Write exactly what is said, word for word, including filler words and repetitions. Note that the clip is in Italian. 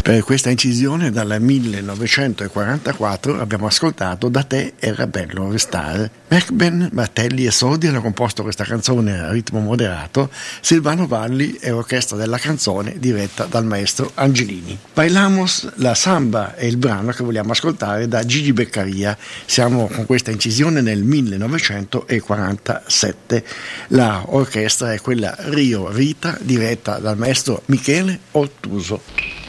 Per questa incisione dal millenovecentoquarantaquattro abbiamo ascoltato Da te era bello restare. Merkben, battelli e sordi hanno composto questa canzone a ritmo moderato, Silvano Valli e orchestra della canzone diretta dal maestro Angelini. Bailamos, la samba è il brano che vogliamo ascoltare da Gigi Beccaria. Siamo con questa incisione nel millenovecentoquarantasette. La orchestra è quella Rio Rita diretta dal maestro Michele Ortuso.